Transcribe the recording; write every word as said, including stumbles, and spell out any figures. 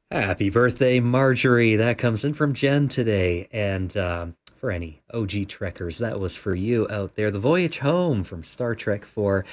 Happy birthday, Marjorie. That comes in from Jen today. And um, for any O G Trekkers, that was for you out there. The Voyage Home from Star Trek four.